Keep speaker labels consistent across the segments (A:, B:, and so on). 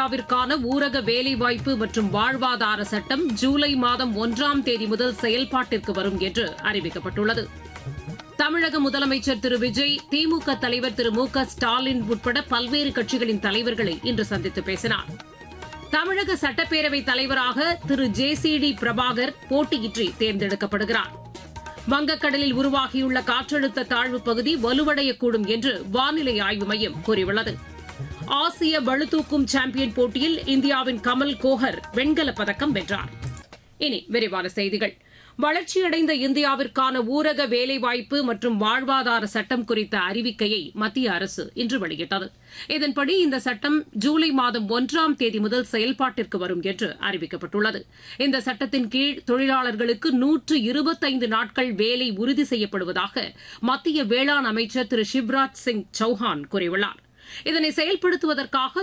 A: இந்தியாவிற்கான ஊரக வேலைவாய்ப்பு மற்றும் வாழ்வாதார சட்டம் ஜூலை மாதம் 1ஆம் தேதி முதல் செயல்பாட்டிற்கு வரும் என்று அறிவிக்கப்பட்டுள்ளது. தமிழக முதலமைச்சர் திரு விஜய், திமுக தலைவர் திரு மு க ஸ்டாலின் உட்பட பல்வேறு கட்சிகளின் தலைவர்களை இன்று சந்தித்து பேசினார். தமிழக சட்டப்பேரவைத் தலைவராக திரு ஜே.சி.டி. பிரபாகர் போட்டியின்றி தேர்ந்தெடுக்கப்படுகிறார். வங்கக்கடலில் உருவாகியுள்ள காற்றழுத்த தாழ்வுப் பகுதி வலுவடையக்கூடும் என்று வானிலை ஆய்வு மையம் கூறியுள்ளது. ஆசிய பளுதூக்கும் சாம்பியன் போட்டியில் இந்தியாவின் கமல் கோஹர் வெண்கலப் பதக்கம் வென்றார். இனி விரிவான செய்திகள். வளர்ச்சியடைந்த இந்தியாவிற்கான ஊரக வேலைவாய்ப்பு மற்றும் வாழ்வாதார சட்டம் குறித்த அறிவிக்கையை மத்திய அரசு இன்று வெளியிட்டது. இதன்படி இந்த சட்டம் ஜூலை மாதம் 1ஆம் தேதி முதல் செயல்பாட்டிற்கு வரும் என்று அறிவிக்கப்பட்டுள்ளது. இந்த சட்டத்தின் கீழ் தொழிலாளர்களுக்கு 125 நாட்கள் வேலை உறுதி செய்யப்படுவதாக மத்திய வேளாண் அமைச்சர் திரு சிவராஜ் சிங் சௌஹான் கூறியுள்ளார். இதனை செயல்படுத்துவதற்காக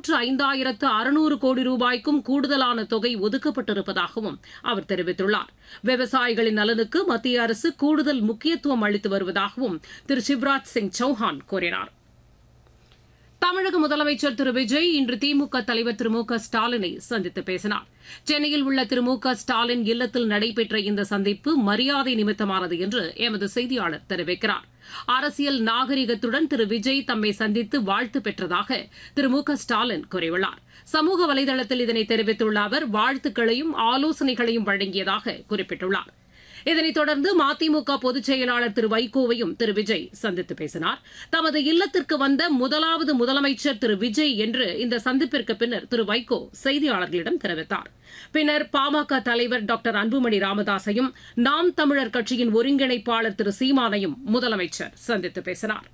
A: 95,600 கோடி ரூபாய்க்கும் கூடுதலான தொகை ஒதுக்கப்பட்டிருப்பதாகவும் அவர் தெரிவித்துள்ளார். விவசாயிகளின் நலனுக்கு மத்திய அரசு கூடுதல் முக்கியத்துவம் அளித்து வருவதாகவும் திரு சிவராஜ் சிங் சௌஹான் கூறினார். தமிழக முதலமைச்சர் திரு விஜய் இன்று திமுக தலைவர் திரு மு க ஸ்டாலினை சந்தித்து பேசினார். சென்னையில் உள்ள திரு மு க ஸ்டாலின் இல்லத்தில் நடைபெற்ற இந்த சந்திப்பு மரியாதை நிமித்தமானது என்று எமது செய்தியாளர் தெரிவிக்கிறார். அரசியல் நாகரிகத்துடன் திரு விஜய் தம்மை சந்தித்து வாழ்த்து பெற்றதாக திரு மு க ஸ்டாலின் கூறியுள்ளார். சமூக வலைதளத்தில் இதனை தெரிவித்துள்ள அவர் வாழ்த்துக்களையும் ஆலோசனைகளையும் வழங்கியதாக குறிப்பிட்டுள்ளார். இதனைத் தொடர்ந்து மதிமுக பொதுச் செயலாளர் திரு வைகோவையும் திரு விஜய் சந்தித்து பேசினார். தமது இல்லத்திற்கு வந்த முதலாவது முதலமைச்சர் திரு விஜய் என்று இந்த சந்திப்பிற்கு பின்னர் திரு வைகோ செய்தியாளர்களிடம் தெரிவித்தார். பின்னர் பாமக தலைவர் டாக்டர் அன்புமணி ராமதாசையும் நாம் தமிழர் கட்சியின் ஒருங்கிணைப்பாளர் திரு சீமானையும் முதலமைச்சர் சந்தித்து பேசினார்.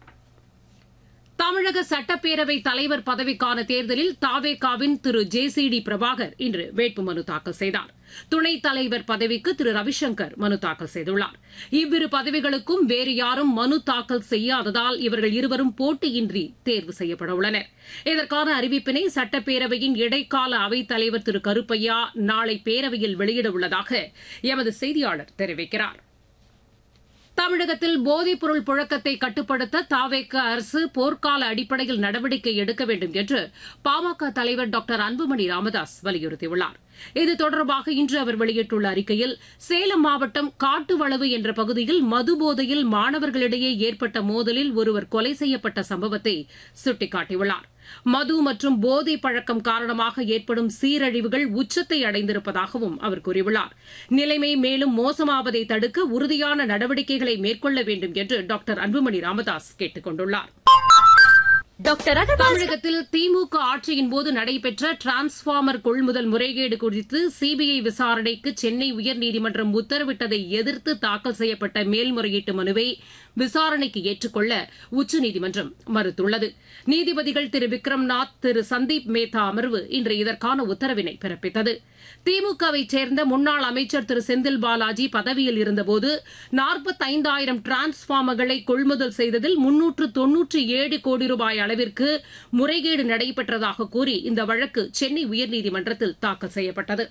A: தமிழக சட்டப்பேரவை தலைவர் பதவிக்கான தேர்தலில் தவேகாவின் திரு ஜே.சி.டி. பிரபாகர் இன்று வேட்புமனு தாக்கல் செய்தார். துணைத் தலைவர் பதவிக்கு திரு ரவிசங்கர் மனு தாக்கல் செய்துள்ளார். இவ்விரு பதவிகளுக்கும் வேறு யாரும் மனு தாக்கல் செய்யாததால் இவர்கள் இருவரும் போட்டியின்றி தேர்வு செய்யப்பட உள்ளனர். இதற்கான அறிவிப்பினை சட்டப்பேரவையின் இடைக்கால அவைத் தலைவர் திரு கருப்பையா நாளை பேரவையில் வெளியிட உள்ளதாக எமது செய்தியாளர் தெரிவிக்கிறார். தமிழகத்தில் போதைப்பொருள் புழக்கத்தை கட்டுப்படுத்த தவேக அரசு போர்க்கால அடிப்படையில் நடவடிக்கை எடுக்க வேண்டும் என்று பாமக தலைவர் டாக்டர் அன்புமணி ராமதாஸ் வலியுறுத்தியுள்ளார். இது தொடர்பாக இன்று அவர் வெளியிட்டுள்ள அறிக்கையில் சேலம் மாவட்டம் காட்டுவளவு என்ற பகுதியில் மதுபோதையில் மாணவர்களிடையே ஏற்பட்ட மோதலில் ஒருவர் கொலை செய்யப்பட்ட சம்பவத்தை சுட்டிக்காட்டியுள்ளார். மது மற்றும் போதை பழக்கம் காரணமாக ஏற்படும் சீரழிவுகள் உச்சத்தை அடைந்திருப்பதாகவும் அவர் கூறியுள்ளார். நிலைமை மேலும் மோசமாவதை தடுக்க உறுதியான நடவடிக்கைகளை மேற்கொள்ள வேண்டும் என்று டாக்டர் அன்புமணி ராமதாஸ் கேட்டுக் கொண்டுள்ளார். தமிழகத்தில் திமுக ஆட்சியின்போது நடைபெற்ற டிரான்ஸ்பார்மர் கொள்முதல் முறைகேடு குறித்து சிபிஐ விசாரணைக்கு சென்னை உயர்நீதிமன்றம் உத்தரவிட்டதை எதிர்த்து தாக்கல் செய்யப்பட்ட மேல்முறையீட்டு மனுவை விசாரணைக்கு ஏற்றுக்கொள்ள உச்சநீதிமன்றம் மறுத்துள்ளது. நீதிபதிகள் திரு விக்ரம்நாத், திரு சந்தீப் மேத்தா அமர்வு இன்று இதற்கான உத்தரவினை பிறப்பித்தது. திமுகவைச் சேர்ந்த முன்னாள் அமைச்சர் திரு செந்தில் பாலாஜி பதவியில் இருந்தபோது 45,000 டிரான்ஸ்பார்மர்களை கொள்முதல் செய்ததில் 397 கோடி ரூபாய் அளவிற்கு முறைகேடு நடைபெற்றதாக கூறி இந்த வழக்கு சென்னை உயர்நீதிமன்றத்தில் தாக்கல் செய்யப்பட்டது.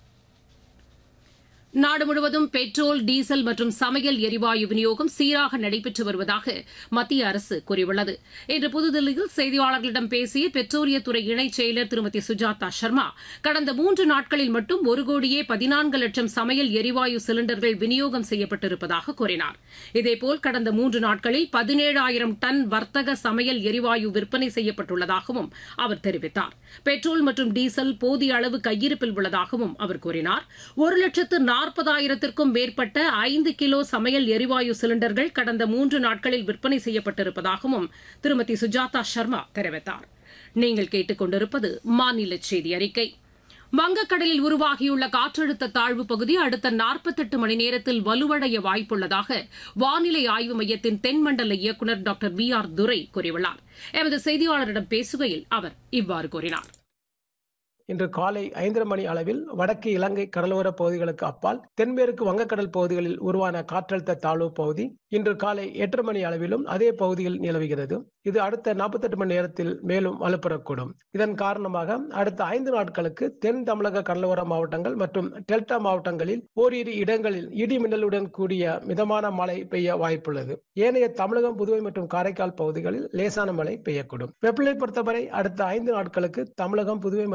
A: நாடு முழுவதும் பெட்ரோல், டீசல் மற்றும் சமையல் எரிவாயு விநியோகம் சீராக நடைபெற்று வருவதாக மத்திய அரசு கூறியுள்ளது. இன்று புதுதில்லியில் செய்தியாளர்களிடம் பேசிய பெட்ரோலியத்துறை இணைச் செயலர் திருமதி சுஜாதா சர்மா, கடந்த 3 நாட்களில் மட்டும் 1,14,00,000 சமையல் எரிவாயு சிலிண்டர்கள் விநியோகம் செய்யப்பட்டிருப்பதாக கூறினார். இதேபோல் கடந்த 3 நாட்களில் 17,000 டன் வர்த்தக சமையல் எரிவாயு விற்பனை செய்யப்பட்டுள்ளதாகவும் அவர் தெரிவித்தார். பெட்ரோல் மற்றும் டீசல் போதிய அளவு கையிருப்பில் உள்ளதாகவும் அவர் கூறினார். 1,40,000க்கும் மேற்பட்ட 5 கிலோ சமையல் எரிவாயு சிலிண்டர்கள் கடந்த 3 நாட்களில் விற்பனை செய்யப்பட்டிருப்பதாகவும் திருமதி சுஜாதா சர்மா தெரிவித்தார். நீங்கள் கேட்டுக் கொண்டிருப்பது மாநில செய்தி அறிக்கை. வங்கக்கடலில் உருவாகியுள்ள காற்றழுத்த தாழ்வுப் பகுதி அடுத்த 48 மணி நேரத்தில் வலுவடைய வாய்ப்புள்ளதாக வானிலை ஆய்வு மையத்தின் தென்மண்டல இயக்குநர் டாக்டர் வி.ஆர். துரை கூறியுள்ளார். எமது செய்தியாளரிடம் பேசுகையில் அவர் இவ்வாறு கூறினார்.
B: இன்று காலை 5:30 மணி அளவில் வடக்கு இலங்கை கடலோர பகுதிகளுக்கு அப்பால் தென்மேற்கு வங்கக்கடல் பகுதிகளில் உருவான காற்றழுத்த தாழ்வு பகுதி இன்று காலை 8:30 மணி அளவிலும் அதே பகுதியில் நிலவுகிறது. இது அடுத்த 48 மணி நேரத்தில் மேலும் வலுப்பெறக்கூடும். இதன் காரணமாக அடுத்த 5 நாட்களுக்கு தென் தமிழக கடலோர மாவட்டங்கள் மற்றும் டெல்டா மாவட்டங்களில் ஓரிரு இடங்களில் இடி மின்னலுடன் கூடிய மிதமான மழை பெய்ய வாய்ப்புள்ளது. ஏனைய தமிழகம், புதுவை மற்றும் காரைக்கால் பகுதிகளில் லேசான மழை பெய்யக்கூடும். வெப்பநிலை பொறுத்தவரை அடுத்த 5 நாட்களுக்கு தமிழகம், புதுவை